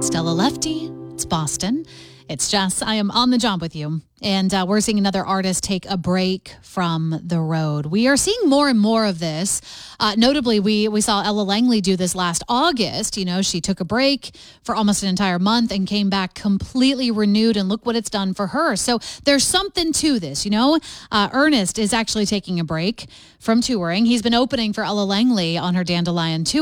Stella Lefty. It's Boston. It's Jess. I am on the job with you. And we're seeing another artist take a break from the road. We are seeing more and more of this. Notably, we saw Ella Langley do this last August. You know, she took a break for almost an entire month and came back completely renewed. And look what it's done for her. So there's something to this, you know. Ernest is actually taking a break from touring. He's been opening for Ella Langley on her Dandelion tour.